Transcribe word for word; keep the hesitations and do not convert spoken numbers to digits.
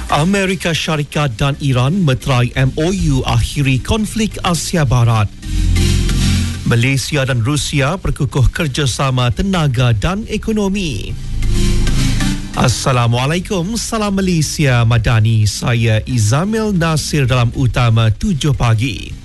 Amerika Syarikat dan Iran meterai M O U akhiri konflik Asia Barat. Malaysia dan Rusia perkukuh kerjasama tenaga dan ekonomi. Assalamualaikum, salam Malaysia Madani. Saya Izamil Nasir dalam Utama tujuh pagi.